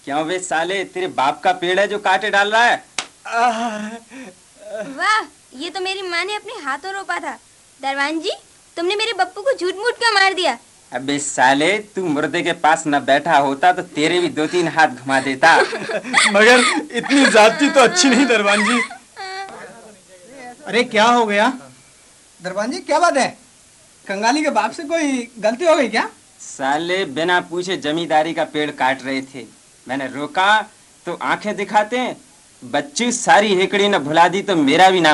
क्यों बे साले, तेरे बाप का पेड़ है जो काटे डाल रहा है? वाह, ये तो मेरी माँ ने अपने हाथों रोपा था। दरवान जी, तुमने मेरे बप्पू को झूठ मूठ क्यों मार दिया? अबे साले, तू मुर्दे के पास न बैठा होता तो तेरे भी 2-3 हाथ घुमा देता। मगर इतनी ज्यादती तो अच्छी नहीं दरबान जी। अरे क्या हो गया? दरबान जी क्या बात है? कंगाली के बाप से कोई गलती हो गई क्या? साले बिना पूछे जमींदारी का पेड़ काट रहे थे। मैंने रोका तो आंखें दिखाते, बच्ची सारी हेकड़ी न भुला दी तो मेरा भी नाम